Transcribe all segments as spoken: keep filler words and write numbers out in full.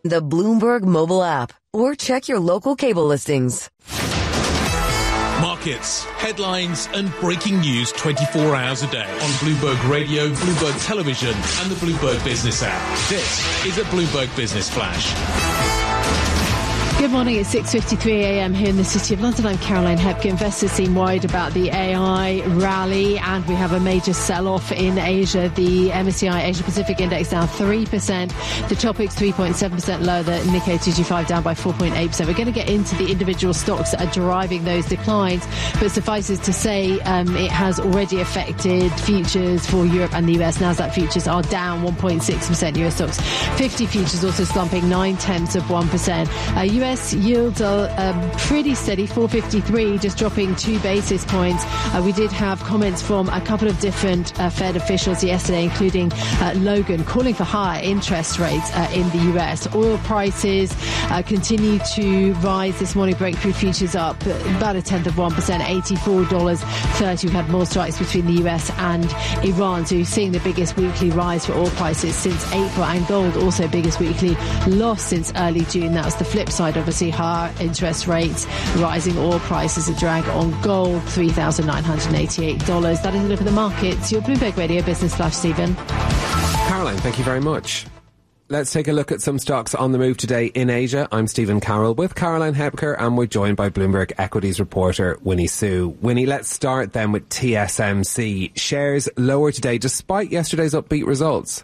the Bloomberg mobile app, or check your local cable listings. Markets, headlines and breaking news twenty-four hours a day on Bloomberg Radio, Bloomberg Television and the Bloomberg Business app. This is a Bloomberg Business Flash. Good morning, it's six fifty-three a m here in the City of London. I'm Caroline Hepke. Investors seem worried about the A I rally, and we have a major sell-off in Asia. The M S C I Asia Pacific Index down three percent. The Topix three point seven percent lower. The Nikkei two twenty-five down by four point eight percent. We're going to get into the individual stocks that are driving those declines, but suffices to say um, it has already affected futures for Europe and the U S. Nasdaq futures are down one point six percent. U S stocks fifty futures also slumping nine tenths of one percent. Uh, U S yields are um, pretty steady, four fifty-three, just dropping two basis points. Uh, we did have comments from a couple of different uh, Fed officials yesterday, including uh, Logan, calling for higher interest rates uh, in the U S. Oil prices uh, continue to rise this morning. Breakthrough futures up about a tenth of one percent, eighty-four dollars thirty. We've had more strikes between the U S and Iran, so you're seeing the biggest weekly rise for oil prices since April, and gold also biggest weekly loss since early June. That was the flip side, obviously, higher interest rates, rising oil prices, a drag on gold, three thousand nine hundred eighty-eight dollars. That is a look at the markets. Your Bloomberg Radio Business Flash, Stephen. Caroline, thank you very much. Let's take a look at some stocks on the move today in Asia. I'm Stephen Carroll with Caroline Hepker, and we're joined by Bloomberg Equities reporter Winnie Su. Winnie, let's start then with T S M C. Shares lower today despite yesterday's upbeat results.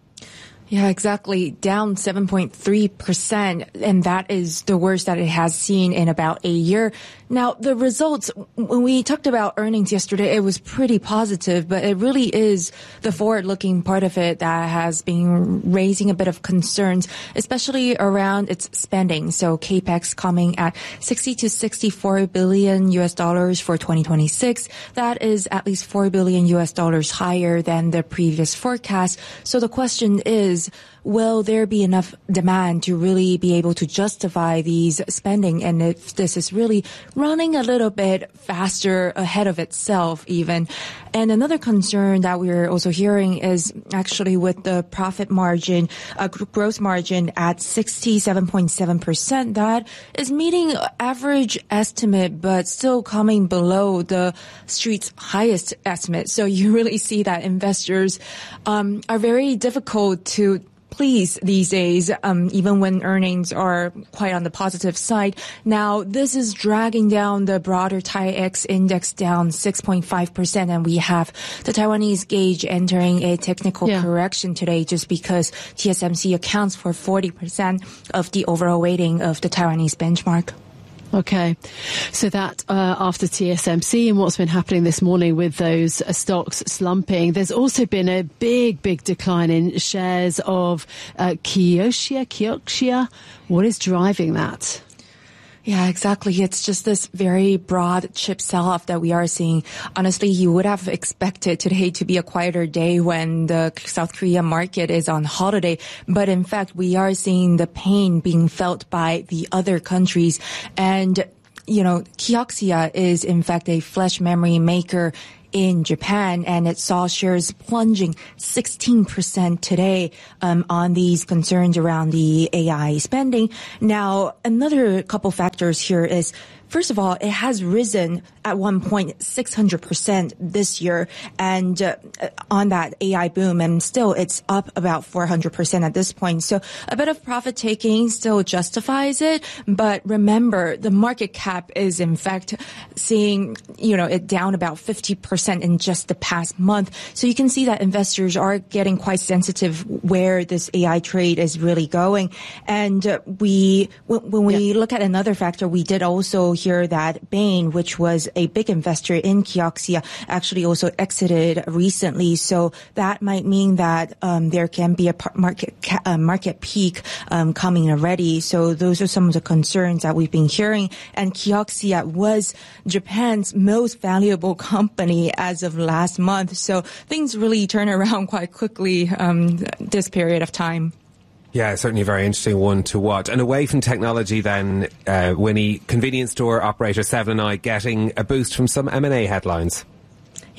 Yeah, exactly. Down seven point three percent, and that is the worst that it has seen in about a year. Now, the results, when we talked about earnings yesterday, it was pretty positive, but it really is the forward-looking part of it that has been raising a bit of concerns, especially around its spending. So CapEx coming at sixty to sixty-four billion U S dollars for twenty twenty-six. That is at least four billion U S dollars higher than the previous forecast. So the question is, will there be enough demand to really be able to justify these spending? And if this is really running a little bit faster ahead of itself even. And another concern that we're also hearing is actually with the profit margin, uh, gross margin at sixty-seven point seven percent. That is meeting average estimate, but still coming below the street's highest estimate. So you really see that investors um, are very difficult to please these days, um, even when earnings are quite on the positive side. Now, this is dragging down the broader TAIEX index down six point five percent, and we have the Taiwanese gauge entering a technical yeah. correction today just because T S M C accounts for forty percent of the overall weighting of the Taiwanese benchmark. Okay, so that uh, after T S M C and what's been happening this morning with those uh, stocks slumping, there's also been a big, big decline in shares of uh, Kioxia. Kioxia, what is driving that? Yeah, exactly. It's just this very broad chip sell-off that we are seeing. Honestly, you would have expected today to be a quieter day when the South Korea market is on holiday. But in fact, we are seeing the pain being felt by the other countries. And, you know, Kioxia is in fact a flash memory maker in Japan, and it saw shares plunging sixteen percent today um, on these concerns around the A I spending. Now, another couple factors here is, first of all, it has risen at one point six hundred percent this year, and uh, on that A I boom, and still it's up about four hundred percent at this point. So a bit of profit taking still justifies it, but remember, the market cap is in fact seeing, you know, it down about fifty percent in just the past month. So you can see that investors are getting quite sensitive where this A I trade is really going. And uh, we, w- when we yeah. look at another factor, we did also hear that Bain, which was a big investor in Kioxia, actually also exited recently. So that might mean that um, there can be a market ca- uh, market peak um, coming already. So those are some of the concerns that we've been hearing. And Kioxia was Japan's most valuable company as of last month. So things really turn around quite quickly um, this period of time. Yeah, certainly a very interesting one to watch. And away from technology then, uh, Winnie, convenience store operator seven and i getting a boost from some M and A headlines.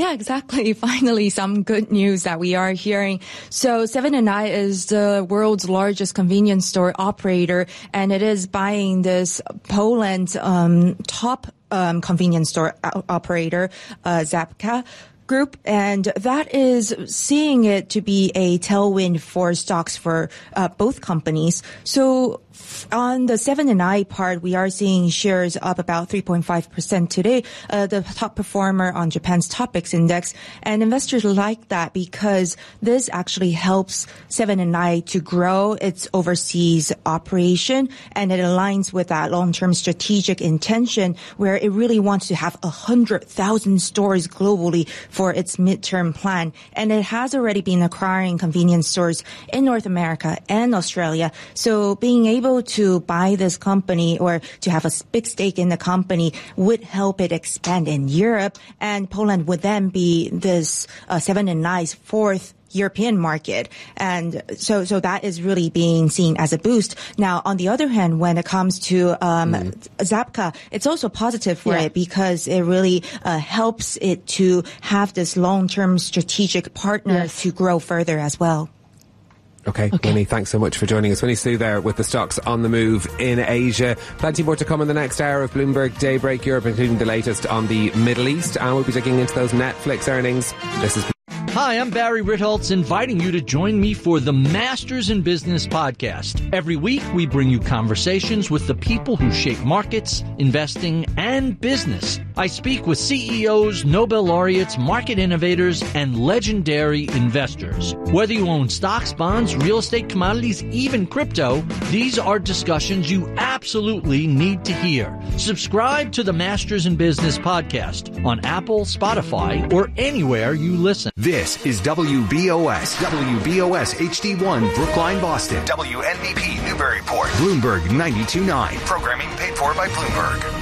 Yeah, exactly. Finally, some good news that we are hearing. So seven and I is the world's largest convenience store operator, and it is buying this Poland um, top um, convenience store operator, uh, Żabka Group, and that is seeing it to be a tailwind for stocks for uh, both companies. So on the seven and I part, we are seeing shares up about three point five percent today, uh, the top performer on Japan's Topix index. And investors like that because this actually helps seven and I to grow its overseas operation, and it aligns with that long-term strategic intention where it really wants to have one hundred thousand stores globally for its midterm plan. And it has already been acquiring convenience stores in North America and Australia. So being able to buy this company or to have a big stake in the company would help it expand in Europe, and Poland would then be this uh, seven and I's fourth European market. And so, so that is really being seen as a boost. Now, on the other hand, when it comes to, um, mm. Żabka, it's also positive for yeah. it because it really, uh, helps it to have this long-term strategic partner yes. to grow further as well. Okay, okay, Winnie, thanks so much for joining us. Winnie Su there with the stocks on the move in Asia. Plenty more to come in the next hour of Bloomberg Daybreak Europe, including the latest on the Middle East. And we'll be digging into those Netflix earnings. This is... Hi, I'm Barry Ritholtz, inviting you to join me for the Masters in Business podcast. Every week, we bring you conversations with the people who shape markets, investing, and business. I speak with C E Os, Nobel laureates, market innovators, and legendary investors. Whether you own stocks, bonds, real estate, commodities, even crypto, these are discussions you absolutely need to hear. Subscribe to the Masters in Business podcast on Apple, Spotify, or anywhere you listen. This is W B O S, W B O S H D one, Brookline, Boston. W N B P, Newburyport. Bloomberg ninety-two point nine. Programming paid for by Bloomberg.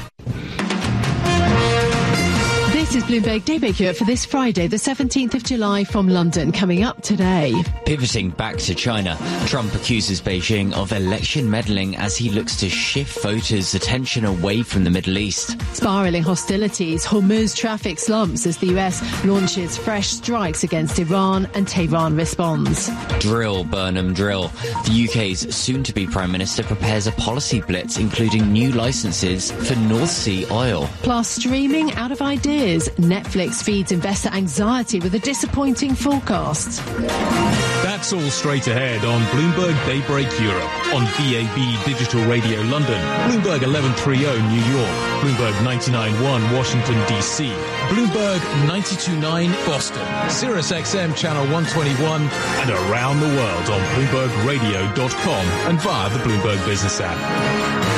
This is Bloomberg Daybreak Europe for this Friday, the seventeenth of July from London. Coming up today. Pivoting back to China, Trump accuses Beijing of election meddling as he looks to shift voters' attention away from the Middle East. Spiralling hostilities, Hormuz traffic slumps as the U S launches fresh strikes against Iran and Tehran responds. Drill, Burnham, drill. The U K's soon-to-be Prime Minister prepares a policy blitz including new licenses for North Sea oil. Plus, streaming out of ideas. Netflix feeds investor anxiety with a disappointing forecast. That's all straight ahead on Bloomberg Daybreak Europe, on B A B Digital Radio London, Bloomberg eleven thirty New York, Bloomberg ninety-nine point one Washington, D C, Bloomberg ninety-two point nine Boston, Sirius X M Channel one twenty-one, and around the world on Bloomberg Radio dot com and via the Bloomberg Business app.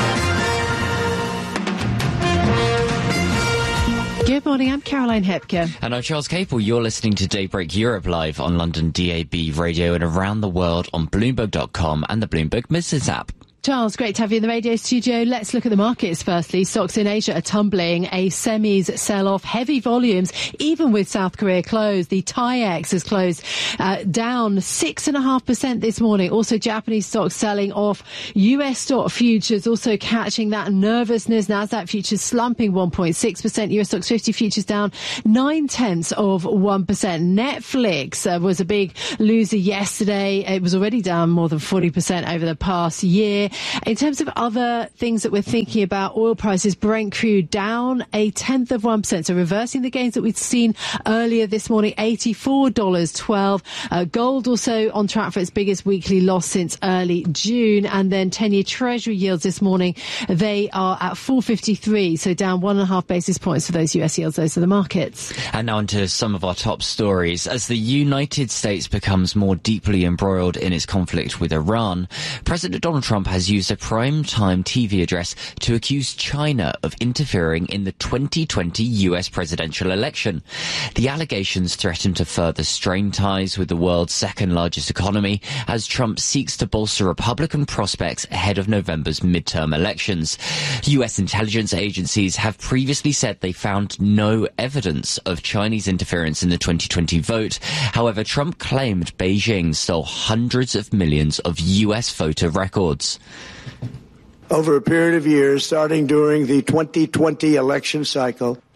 Good morning, I'm Caroline Hepker. And I'm Charles Capel. You're listening to Daybreak Europe live on London D A B Radio and around the world on Bloomberg dot com and the Bloomberg Business app. Charles, great to have you in the radio studio. Let's look at the markets firstly. Stocks in Asia are tumbling. A semis sell-off, heavy volumes, even with South Korea closed. The TAIEX has closed uh, down six point five percent this morning. Also, Japanese stocks selling off. U S stock futures also catching that nervousness. Nasdaq futures slumping one point six percent. U S stocks fifty futures down nine tenths of one percent. Netflix uh, was a big loser yesterday. It was already down more than forty percent over the past year. In terms of other things that we're thinking about, oil prices, Brent crude down a tenth of one percent. So reversing the gains that we'd seen earlier this morning, eighty-four dollars and twelve cents. Uh, gold also on track for its biggest weekly loss since early June. And then ten-year Treasury yields this morning, they are at four fifty-three. So down one and a half basis points for those U S yields. Those are the markets. And now onto some of our top stories. As the United States becomes more deeply embroiled in its conflict with Iran, President Donald Trump has used a prime-time T V address to accuse China of interfering in the twenty twenty U S presidential election. The allegations threaten to further strain ties with the world's second-largest economy as Trump seeks to bolster Republican prospects ahead of November's midterm elections. U S intelligence agencies have previously said they found no evidence of Chinese interference in the twenty twenty vote. However, Trump claimed Beijing stole hundreds of millions of U S voter records. Over a period of years, starting during the twenty twenty election cycle,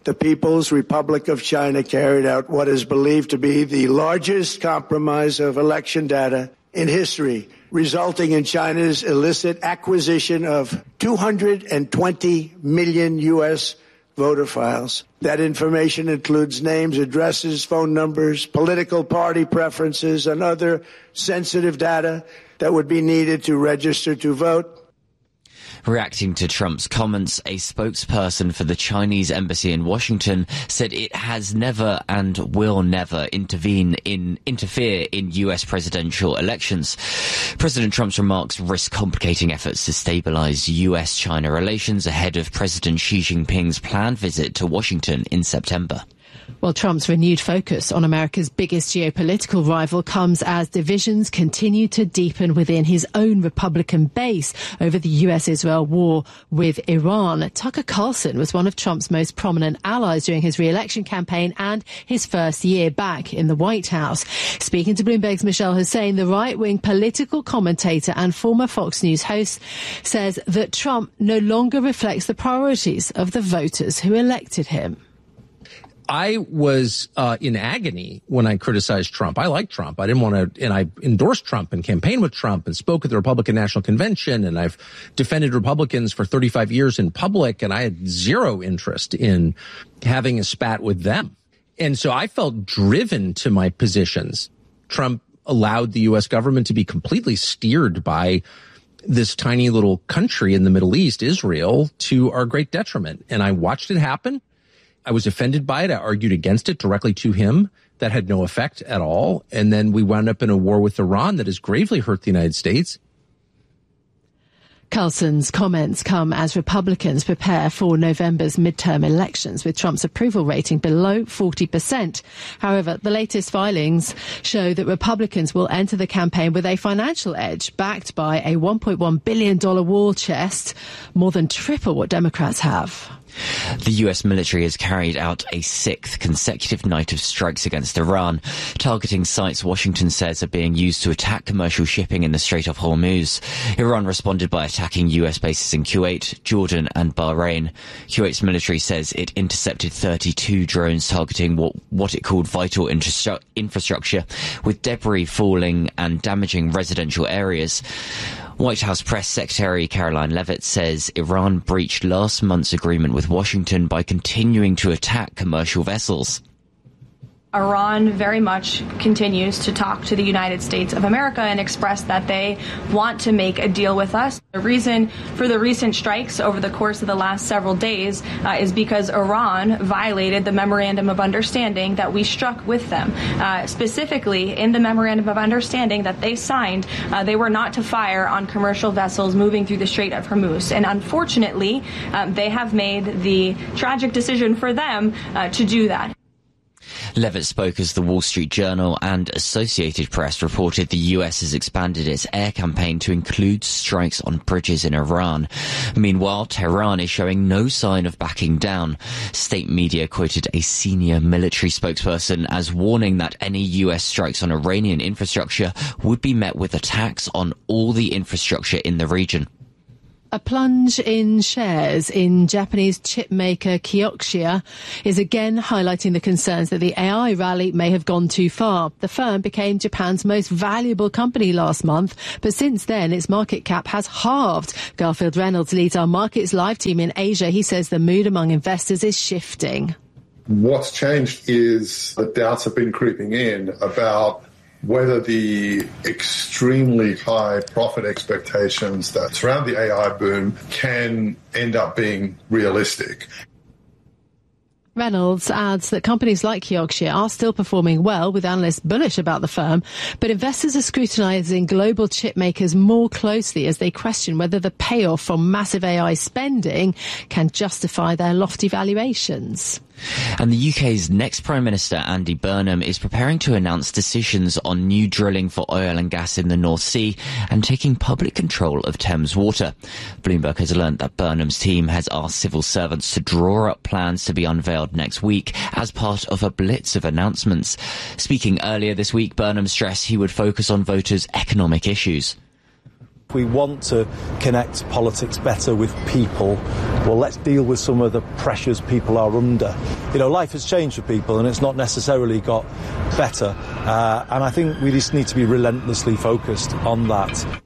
the People's Republic of China carried out what is believed to be the largest compromise of election data in history, resulting in China's illicit acquisition of two hundred twenty million U S voter files. That information includes names, addresses, phone numbers, political party preferences, and other sensitive data that would be needed to register to vote. Reacting to Trump's comments, a spokesperson for the Chinese embassy in Washington said it has never and will never intervene in interfere in U S presidential elections. President Trump's remarks risk complicating efforts to stabilize U S China relations ahead of President Xi Jinping's planned visit to Washington in September. Well, Trump's renewed focus on America's biggest geopolitical rival comes as divisions continue to deepen within his own Republican base over the U S-Israel war with Iran. Tucker Carlson was one of Trump's most prominent allies during his re-election campaign and his first year back in the White House. Speaking to Bloomberg's Michelle Hussein, the right-wing political commentator and former Fox News host says that Trump no longer reflects the priorities of the voters who elected him. I was uh, in agony when I criticized Trump. I like Trump. I didn't want to, and I endorsed Trump and campaigned with Trump and spoke at the Republican National Convention, and I've defended Republicans for thirty-five years in public, and I had zero interest in having a spat with them. And so I felt driven to my positions. Trump allowed the U S government to be completely steered by this tiny little country in the Middle East, Israel, to our great detriment. And I watched it happen. I was offended by it. I argued against it directly to him. That had no effect at all. And then we wound up in a war with Iran that has gravely hurt the United States. Carlson's comments come as Republicans prepare for November's midterm elections, with Trump's approval rating below forty percent. However, the latest filings show that Republicans will enter the campaign with a financial edge, backed by a one point one billion dollars war chest, more than triple what Democrats have. The U S military has carried out a sixth consecutive night of strikes against Iran, targeting sites Washington says are being used to attack commercial shipping in the Strait of Hormuz. Iran responded by attacking U S bases in Kuwait, Jordan and Bahrain. Kuwait's military says it intercepted thirty-two drones targeting what, what it called vital infra- infrastructure, with debris falling and damaging residential areas. White House Press Secretary Caroline Leavitt says Iran breached last month's agreement with Washington by continuing to attack commercial vessels. Iran very much continues to talk to the United States of America and express that they want to make a deal with us. The reason for the recent strikes over the course of the last several days uh, is because Iran violated the Memorandum of Understanding that we struck with them. Uh, specifically, in the Memorandum of Understanding that they signed, uh, they were not to fire on commercial vessels moving through the Strait of Hormuz. And unfortunately, uh, they have made the tragic decision for them uh, to do that. Leavitt spoke as the Wall Street Journal and Associated Press reported the U S has expanded its air campaign to include strikes on bridges in Iran. Meanwhile, Tehran is showing no sign of backing down. State media quoted a senior military spokesperson as warning that any U S strikes on Iranian infrastructure would be met with attacks on all the infrastructure in the region. A plunge in shares in Japanese chip maker Kioxia is again highlighting the concerns that the A I rally may have gone too far. The firm became Japan's most valuable company last month, but since then its market cap has halved. Garfield Reynolds leads our Markets Live team in Asia. He says the mood among investors is shifting. What's changed is that doubts have been creeping in about whether the extremely high profit expectations that surround the A I boom can end up being realistic. Reynolds adds that companies like Kioxia are still performing well, with analysts bullish about the firm, but investors are scrutinising global chip makers more closely as they question whether the payoff from massive A I spending can justify their lofty valuations. And the U K's next Prime Minister, Andy Burnham, is preparing to announce decisions on new drilling for oil and gas in the North Sea and taking public control of Thames Water. Bloomberg has learnt that Burnham's team has asked civil servants to draw up plans to be unveiled next week as part of a blitz of announcements. Speaking earlier this week, Burnham stressed he would focus on voters' economic issues. If we want to connect politics better with people, well, let's deal with some of the pressures people are under. You know, life has changed for people and it's not necessarily got better. Uh, and I think we just need to be relentlessly focused on that.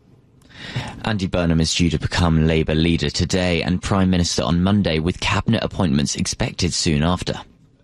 Andy Burnham is due to become Labour leader today and Prime Minister on Monday, with cabinet appointments expected soon after.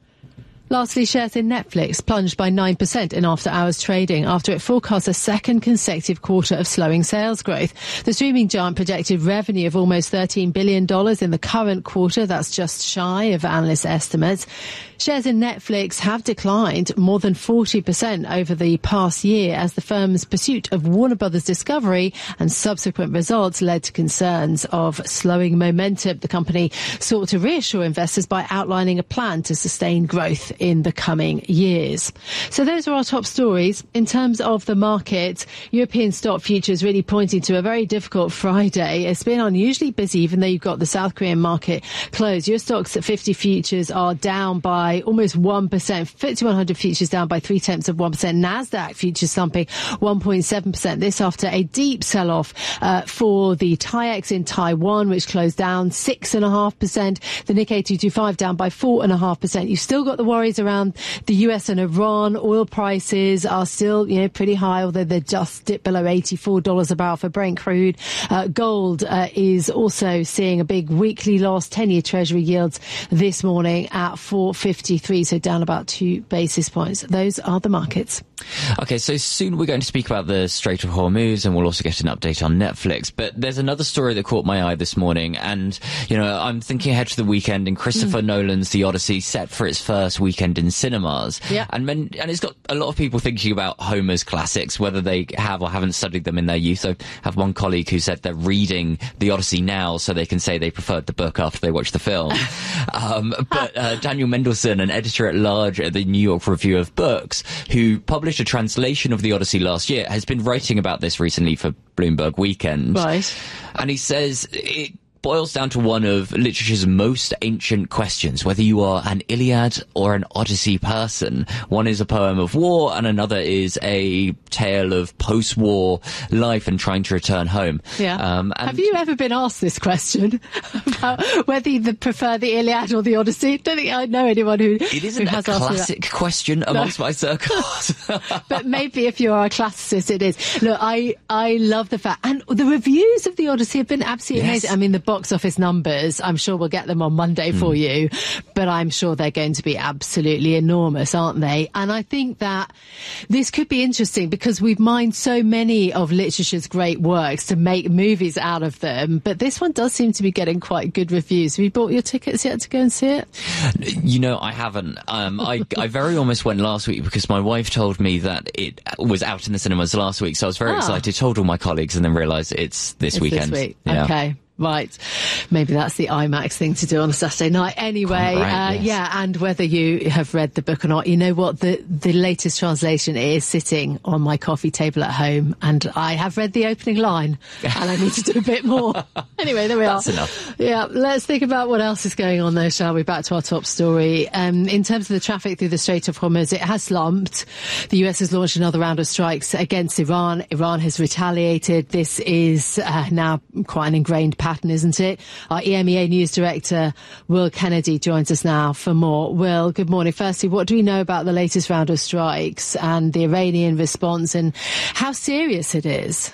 Lastly, shares in Netflix plunged by nine percent in after-hours trading after it forecasts a second consecutive quarter of slowing sales growth. The streaming giant projected revenue of almost thirteen billion dollars in the current quarter. That's just shy of analyst estimates. Shares in Netflix have declined more than forty percent over the past year as the firm's pursuit of Warner Brothers Discovery and subsequent results led to concerns of slowing momentum. The company sought to reassure investors by outlining a plan to sustain growth in the coming years. So those are our top stories. In terms of the market, European stock futures really pointing to a very difficult Friday. It's been unusually busy, even though you've got the South Korean market closed. Your stocks at fifty futures are down by almost one percent. F T S E one hundred futures down by three tenths of one percent. NASDAQ futures slumping one point seven percent. This after a deep sell-off uh, for the TAIEX in Taiwan, which closed down six point five percent. The Nikkei two twenty-five down by four point five percent. You've still got the worries around the U S and Iran. Oil prices are still, you know, pretty high, although they're just dipped below eighty-four dollars a barrel for Brent crude. Uh, gold uh, is also seeing a big weekly loss. ten-year Treasury yields this morning at four fifty-three, so down about two basis points. Those are the markets. Okay, so soon we're going to speak about the Strait of Hormuz, and we'll also get an update on Netflix. But there's another story that caught my eye this morning, and, you know, I'm thinking ahead to the weekend, and Christopher mm. Nolan's The Odyssey set for its first weekend in cinemas. Yeah. And, men, and it's got a lot of people thinking about Homer's classics, whether they have or haven't studied them in their youth. I have one colleague who said they're reading The Odyssey now so they can say they preferred the book after they watched the film. um, but uh, Daniel Mendelsohn, an editor-at-large at the New York Review of Books, who published a translation of The Odyssey last year, has been writing about this recently for Bloomberg Weekend. Right. And he says it boils down to one of literature's most ancient questions, whether you are an Iliad or an Odyssey person. One is a poem of war and another is a tale of post-war life and trying to return home. Yeah. Um, and Have you ever been asked this question about whether you prefer the Iliad or the Odyssey? I don't think I know anyone who, it isn't who has a asked classic that. question amongst no. my circles. But maybe if you are a classicist, it is. Look, I, I love the fact, and the reviews of the Odyssey have been absolutely Yes. amazing. I mean, the box office numbers, I'm sure we'll get them on Monday mm. for you, but I'm sure they're going to be absolutely enormous, aren't they? And I think that this could be interesting because we've mined so many of literature's great works to make movies out of them, but this one does seem to be getting quite good reviews. Have you bought your tickets yet to go and see it? You know, I haven't. Um, I, I very almost went last week because my wife told me that it was out in the cinemas last week, so I was very ah. excited, told all my colleagues, and then realised it's this it's weekend. This week. Yeah. Okay. Right. Maybe that's the IMAX thing to do on a Saturday night. Anyway, right, uh, yes. yeah, and whether you have read the book or not, you know what? The, the latest translation is sitting on my coffee table at home, and I have read the opening line, and I need to do a bit more. Anyway, there we that's are. That's enough. Yeah, let's think about what else is going on, though, shall we? Back to our top story. Um, in terms of the traffic through the Strait of Hormuz, it has slumped. The U S has launched another round of strikes against Iran. Iran has retaliated. This is uh, now quite an ingrained pattern, isn't it? Our E M E A News Director, Will Kennedy, joins us now for more. Will, good morning. Firstly, what do we know about the latest round of strikes and the Iranian response and how serious it is?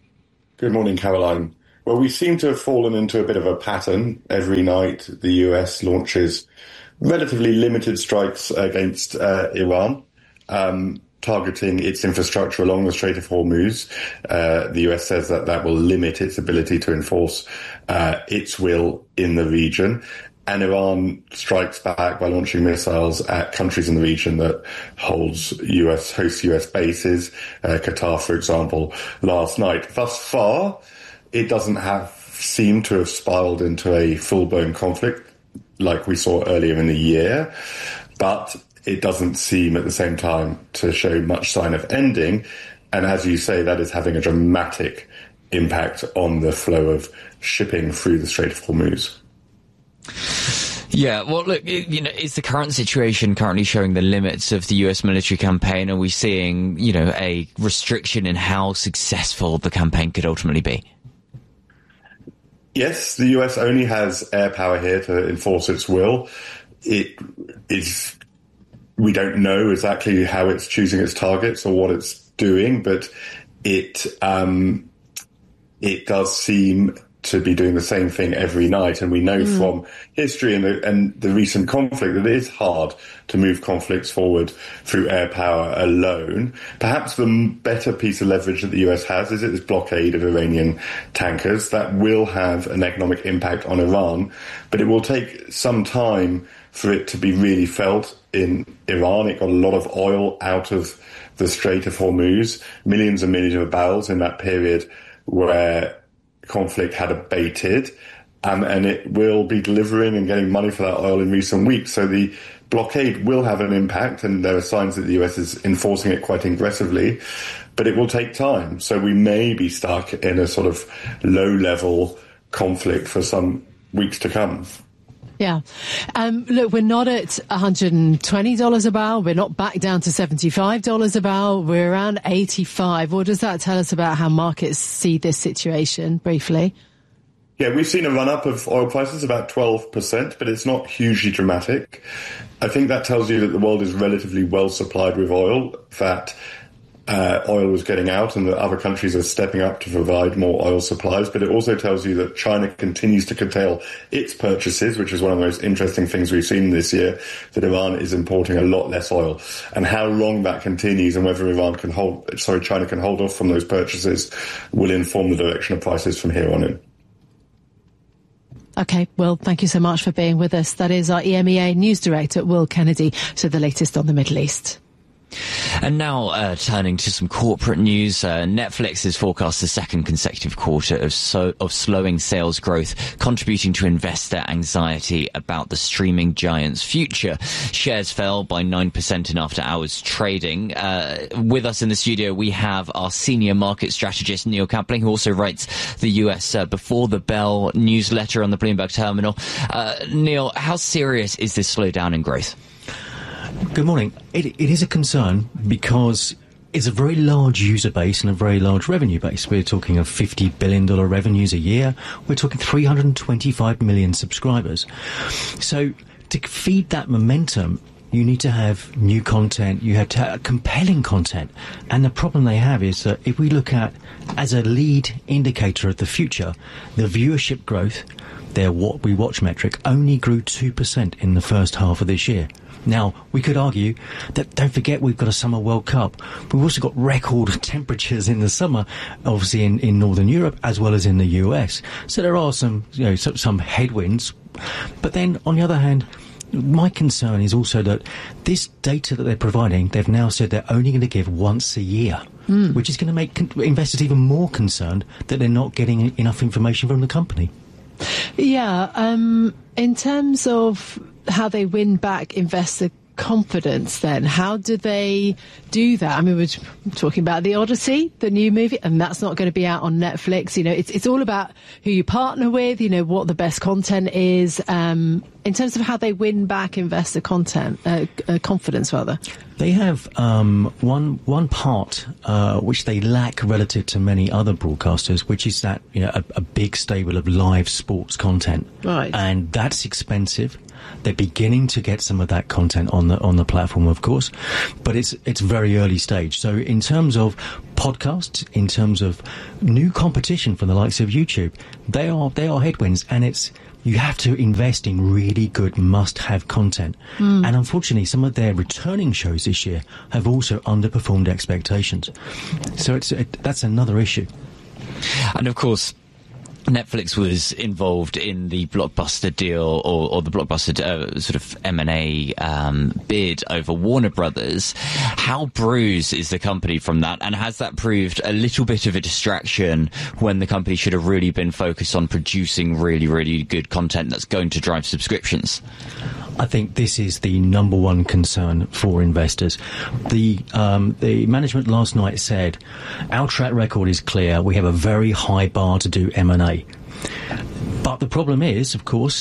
Good morning, Caroline. Well, we seem to have fallen into a bit of a pattern. Every night, the U S launches relatively limited strikes against uh, Iran, um, targeting its infrastructure along the Strait of Hormuz. Uh, the U S says that that will limit its ability to enforce uh, its will in the region. And Iran strikes back by launching missiles at countries in the region that holds U S hosts U S bases, uh, Qatar, for example, last night. Thus far, it doesn't have seemed to have spiraled into a full-blown conflict like we saw earlier in the year, but it doesn't seem at the same time to show much sign of ending. And as you say, that is having a dramatic impact on the flow of shipping through the Strait of Hormuz. Yeah, well, look, you know, is the current situation currently showing the limits of the U S military campaign? Are we seeing, you know, a restriction in how successful the campaign could ultimately be? Yes, the U S only has air power here to enforce its will. It is, we don't know exactly how it's choosing its targets or what it's doing, but it um, it does seem to be doing the same thing every night. And we know mm. from history and the, and the recent conflict that it is hard to move conflicts forward through air power alone. Perhaps the better piece of leverage that the U S has is its blockade of Iranian tankers. That will have an economic impact on Iran, but it will take some time for it to be really felt in Iran. It got a lot of oil out of the Strait of Hormuz, millions and millions of barrels in that period where conflict had abated, um, and it will be delivering and getting money for that oil in recent weeks. So the blockade will have an impact, and there are signs that the U S is enforcing it quite aggressively, but it will take time. So we may be stuck in a sort of low-level conflict for some weeks to come. Yeah. Um, look, we're not at one hundred twenty dollars a barrel. We're not back down to seventy-five dollars a barrel. We're around eighty-five. What does that tell us about how markets see this situation, briefly? Yeah, we've seen a run-up of oil prices, about twelve percent, but it's not hugely dramatic. I think that tells you that the world is relatively well supplied with oil, that Uh, oil was getting out and that other countries are stepping up to provide more oil supplies. But it also tells you that China continues to curtail its purchases, which is one of the most interesting things we've seen this year, that Iran is importing a lot less oil. And how long that continues and whether Iran can hold, sorry, China can hold off from those purchases will inform the direction of prices from here on in. Okay, well, thank you so much for being with us. That is our E M E A News Director, Will Kennedy. So the latest on the Middle East. And now, uh, turning to some corporate news, uh, Netflix has forecast the second consecutive quarter of so, of slowing sales growth, contributing to investor anxiety about the streaming giant's future. Shares fell by nine percent in after-hours trading. Uh, with us in the studio, we have our senior market strategist, Neil Kapling, who also writes the U S uh, Before the Bell newsletter on the Bloomberg terminal. Uh, Neil, how serious is this slowdown in growth? Good morning. It, it is a concern because it's a very large user base and a very large revenue base. We're talking of fifty billion dollars revenues a year. We're talking three hundred twenty-five million subscribers. So to feed that momentum, you need to have new content. You have to have compelling content. And the problem they have is that if we look at, as a lead indicator of the future, the viewership growth, their what we watch metric, only grew two percent in the first half of this year. Now, we could argue that, don't forget, we've got a Summer World Cup. We've also got record temperatures in the summer, obviously in, in Northern Europe as well as in the U S. So there are some, you know, some, some headwinds. But then, on the other hand, my concern is also that this data that they're providing, they've now said they're only going to give once a year, mm. which is going to make con- investors even more concerned that they're not getting enough information from the company. Yeah, um, in terms of how they win back investor confidence, then how do they do that? I mean, we're talking about The Odyssey, the new movie, and that's not going to be out on Netflix. You know, it's it's all about who you partner with, you know, what the best content is, um, in terms of how they win back investor content, uh, uh, confidence, rather. They have um, one one part uh, which they lack relative to many other broadcasters, which is that, you know, a, a big stable of live sports content, right? And that's expensive. They're beginning to get some of that content on the on the platform, of course, but it's it's very early stage. So in terms of podcasts, in terms of new competition from the likes of YouTube, they are they are headwinds, and it's you have to invest in really good must-have content. Mm. And unfortunately, some of their returning shows this year have also underperformed expectations. So it's it, that's another issue. And of course, Netflix was involved in the Blockbuster deal, or, or the Blockbuster uh, sort of M and A um, bid over Warner Brothers. How bruised is the company from that, and has that proved a little bit of a distraction when the company should have really been focused on producing really, really good content that's going to drive subscriptions? I think this is the number one concern for investors. The um, the management last night said, our track record is clear. We have a very high bar to do M and A. But the problem is, of course,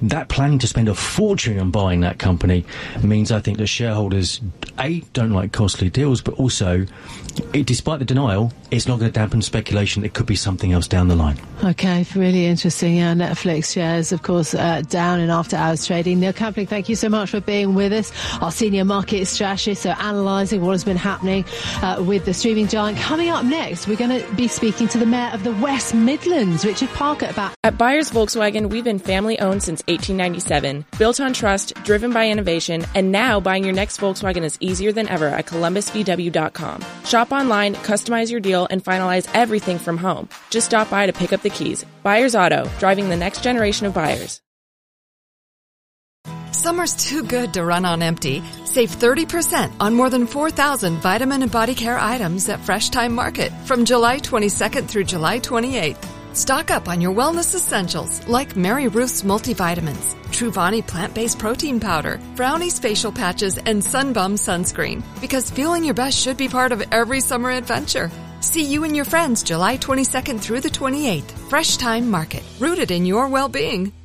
that planning to spend a fortune on buying that company means I think that shareholders, A, don't like costly deals, but also, it, despite the denial, it's not going to dampen speculation. It could be something else down the line. Okay, really interesting. Yeah, Netflix shares, of course, uh, down in after-hours trading. Neil Campling, thank you so much for being with us. Our senior market strategist, so analysing what has been happening uh, with the streaming giant. Coming up next, we're going to be speaking to the Mayor of the West Midlands, Richard Parker, about... At Buyers Volkswagen, we've been family-owned since eighteen ninety-seven, built on trust, driven by innovation, and now buying your next Volkswagen is easier than ever at columbus v w dot com. Shop online, customize your deal, and finalize everything from home. Just stop by to pick up the keys. Buyers Auto, driving the next generation of buyers. Summer's too good to run on empty. Save thirty percent on more than four thousand vitamin and body care items at Fresh Time Market from July twenty-second through July twenty-eighth. Stock up on your wellness essentials like Mary Ruth's multivitamins, Truvani plant-based protein powder, Brownie's facial patches, and Sunbum sunscreen. Because feeling your best should be part of every summer adventure. See you and your friends July twenty-second through the twenty-eighth. Fresh Time Market, rooted in your well-being.